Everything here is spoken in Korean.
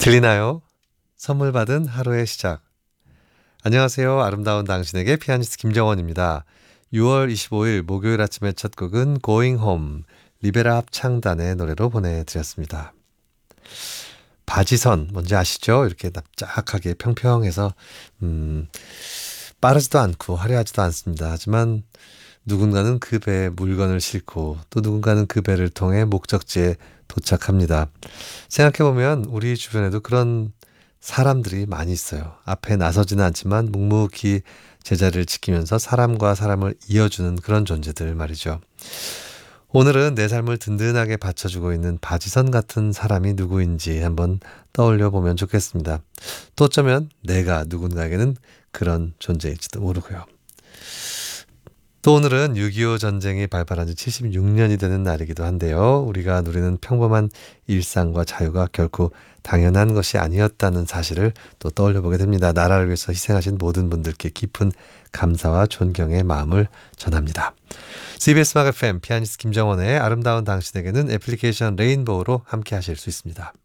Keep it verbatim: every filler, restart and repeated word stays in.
들리나요? 선물 받은 하루의 시작. 안녕하세요. 아름다운 당신에게 피아니스트 김정원입니다. 유월 이십오일 목요일 아침의 첫 곡은 Going Home, 리베라 합창단의 노래로 보내드렸습니다. 바지선 뭔지 아시죠? 이렇게 납작하게 평평해서 음, 빠르지도 않고 화려하지도 않습니다. 하지만 누군가는 그 배에 물건을 싣고 또 누군가는 그 배를 통해 목적지에 도착합니다. 생각해보면 우리 주변에도 그런 사람들이 많이 있어요. 앞에 나서지는 않지만 묵묵히 제자리를 지키면서 사람과 사람을 이어주는 그런 존재들 말이죠. 오늘은 내 삶을 든든하게 받쳐주고 있는 바지선 같은 사람이 누구인지 한번 떠올려 보면 좋겠습니다. 또 어쩌면 내가 누군가에게는 그런 존재일지도 모르고요. 또 오늘은 육이오 전쟁이 발발한 지 칠십육 년이 되는 날이기도 한데요. 우리가 누리는 평범한 일상과 자유가 결코 당연한 것이 아니었다는 사실을 또 떠올려 보게 됩니다. 나라를 위해서 희생하신 모든 분들께 깊은 감사와 존경의 마음을 전합니다. 씨비에스 막 에프엠 피아니스트 김정원의 아름다운 당신에게는 애플리케이션 레인보우로 함께 하실 수 있습니다.